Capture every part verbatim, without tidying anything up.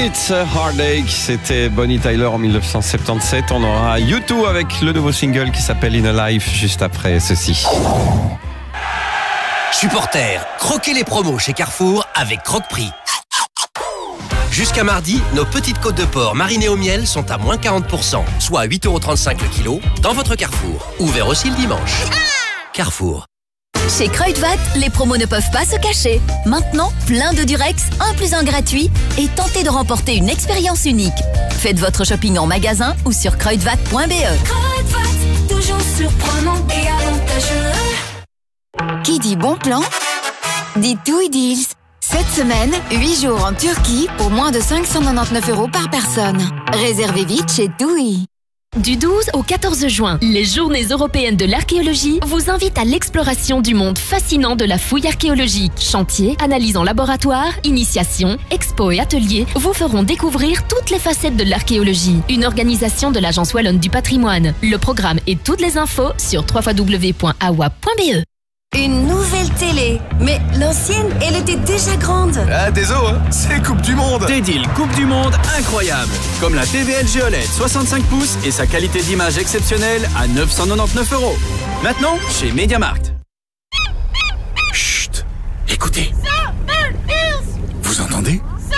It's a Heartache, c'était Bonnie Tyler en dix-neuf cent soixante-dix-sept. On aura U deux avec le nouveau single qui s'appelle In a Life juste après ceci. Supporters, croquez les promos chez Carrefour avec Croque-Prix. Jusqu'à mardi, nos petites côtes de porc marinées au miel sont à moins quarante pour cent, soit huit euros trente-cinq le kilo, dans votre Carrefour. Ouvert aussi le dimanche. Carrefour. Chez Kruidvat, les promos ne peuvent pas se cacher. Maintenant, plein de Durex, un plus un gratuit, et tentez de remporter une expérience unique. Faites votre shopping en magasin ou sur kruidvat point b e. Kruidvat, toujours surprenant et avantageux. Qui dit bon plan dit TUI Deals. Cette semaine, huit jours en Turquie pour moins de cinq cent quatre-vingt-dix-neuf euros par personne. Réservez vite chez TUI. Du douze au quatorze juin, les Journées européennes de l'archéologie vous invitent à l'exploration du monde fascinant de la fouille archéologique. Chantiers, analyses en laboratoire, initiations, expos et ateliers vous feront découvrir toutes les facettes de l'archéologie. Une organisation de l'Agence Wallonne du patrimoine. Le programme et toutes les infos sur w w w point a w a point b e. Une nouvelle télé. Mais l'ancienne, elle était déjà grande. Ah, désolé, hein, c'est Coupe du Monde. Des deals Coupe du Monde incroyables. Comme la T V L G O L E D soixante-cinq pouces et sa qualité d'image exceptionnelle à neuf cent quatre-vingt-dix-neuf euros. Maintenant, chez MediaMarkt. Chut, écoutez. Vous entendez?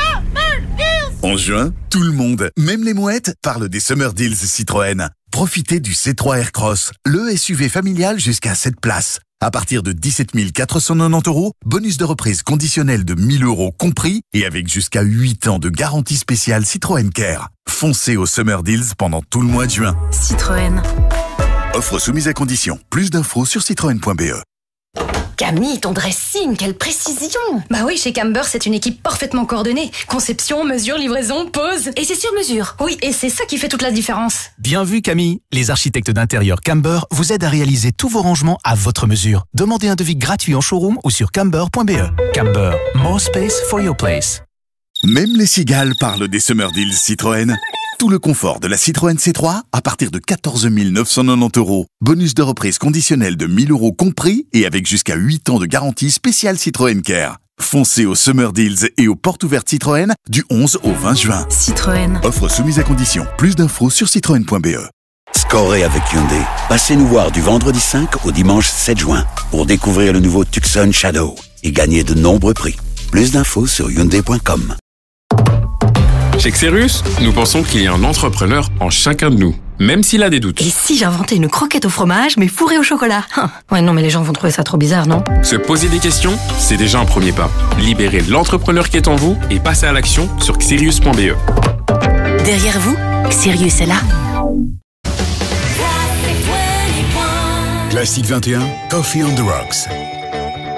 En juin, tout le monde, même les mouettes, parle des Summer Deals Citroën. Profitez du C trois Aircross, le S U V familial jusqu'à sept places. À partir de dix-sept mille quatre cent quatre-vingt-dix euros, bonus de reprise conditionnel de mille euros compris et avec jusqu'à huit ans de garantie spéciale Citroën Care. Foncez au Summer Deals pendant tout le mois de juin. Citroën. Offre soumise à condition. Plus d'infos sur citroën point b e. Camille, ton dressing, quelle précision! Bah oui, chez Camber, c'est une équipe parfaitement coordonnée. Conception, mesure, livraison, pose. Et c'est sur mesure. Oui, et c'est ça qui fait toute la différence. Bien vu, Camille. Les architectes d'intérieur Camber vous aident à réaliser tous vos rangements à votre mesure. Demandez un devis gratuit en showroom ou sur camber point b e. Camber, more space for your place. Même les cigales parlent des Summer Deals Citroën. Tout le confort de la Citroën C trois à partir de quatorze mille neuf cent quatre-vingt-dix euros. Bonus de reprise conditionnel de mille euros compris et avec jusqu'à huit ans de garantie spéciale Citroën Care. Foncez au Summer Deals et aux portes ouvertes Citroën du onze au vingt juin. Citroën. Offre soumise à condition. Plus d'infos sur citroën point b e. Scorez avec Hyundai. Passez nous voir du vendredi cinq au dimanche sept juin pour découvrir le nouveau Tucson Shadow et gagner de nombreux prix. Plus d'infos sur hyundai point com. Chez Xerius, nous pensons qu'il y a un entrepreneur en chacun de nous, même s'il a des doutes. Et si j'inventais une croquette au fromage, mais fourrée au chocolat? Hum. Ouais, non, mais les gens vont trouver ça trop bizarre, non? Se poser des questions, c'est déjà un premier pas. Libérez l'entrepreneur qui est en vous et passez à l'action sur xerius point b e. Derrière vous, Xerius est là. Classique vingt et un, Coffee on the Rocks.